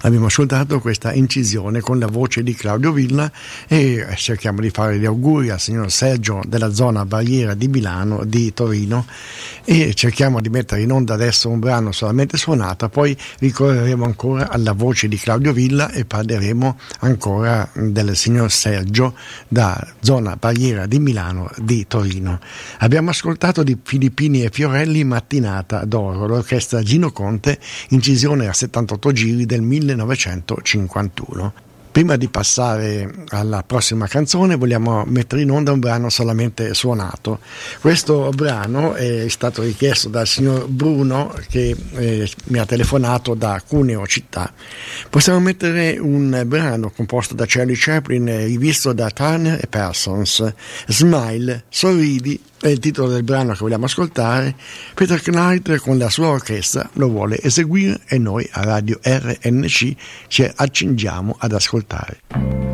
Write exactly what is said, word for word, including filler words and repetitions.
Abbiamo ascoltato questa incisione con la voce di Claudio Villa e cerchiamo di fare gli auguri al signor Sergio della zona Barriera di Milano, di Torino, e cerchiamo di mettere in onda adesso un brano solamente suonato, poi ricorreremo ancora alla voce di Claudio Villa e parleremo ancora del signor Sergio da zona Barriera di Milano, di Torino. Abbiamo ascoltato di Filippini e Fiorelli Mattinata d'Oro, l'orchestra Gino Conte, incisione a settantotto giri del millenovecentocinquantuno. Prima di passare alla prossima canzone vogliamo mettere in onda un brano solamente suonato. Questo brano è stato richiesto dal signor Bruno che eh, mi ha telefonato da Cuneo città. Possiamo mettere un brano composto da Charlie Chaplin, rivisto da Turner e Parsons, Smile, sorridi, è il titolo del brano che vogliamo ascoltare. Peter Knight con la sua orchestra lo vuole eseguire e noi a Radio R N C ci accingiamo ad ascoltare.